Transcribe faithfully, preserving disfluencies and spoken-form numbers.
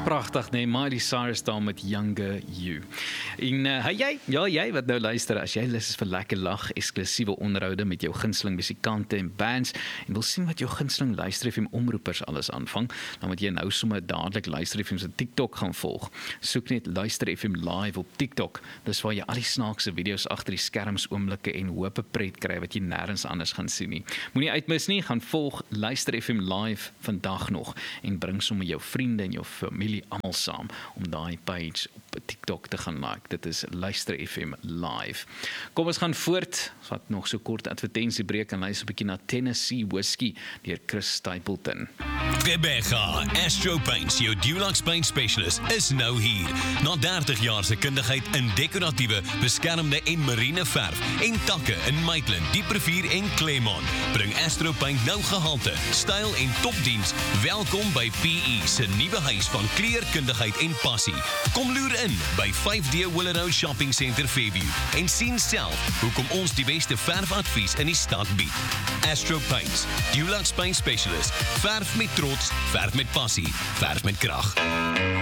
Pragtig, nee, Miley Cyrus daar met Younger You. En uh, hey jy, ja jy wat nou luister, as jy lus is vir lekker lag, eksklusiewe onderhoude met jou gunsteling musikante en bands, en wil sien wat jou gunsteling Luister F M omroepers alles aanvang, dan moet jy nou sommer dadelik Luister F M se TikTok gaan volg. Soek net Luister F M Live op TikTok. Dis waar jy al die snaakse video's agter die skerms oomblikke en hoop pret kry wat jy nêrens anders gaan sien nie. Moenie uitmis nie, gaan volg Luister F M Live vandag nog en bring sommer jou vriende en jou familie almal saam om daai page op TikTok te gaan like. Dit is Luister F M Live. Kom ons gaan voort. Ons het nog so kort advertensiebreek en luister 'n bietjie na Tennessee Whiskey deur Chris Stapleton. Rebecca, Astro Paints, jou Dulux Paint Specialist, is nou hier. Na dertig jaar se kundigheid in dekoratiewe, beskermde en marine verf en takke in Maitland, Dieprivier en Claremont, bring Astro Paint nou gehalte, styl en topdiens. Welkom by P E se nuwe huis van kleurkundigheid en passie. Kom loer in by vyf D Willow Shopping Centre Fairview en sien self hoekom ons die beste verfadvies in die stad bied. Astro Paints, Dulux Paint Specialist, verf met trots, verf met passie, verf met krag.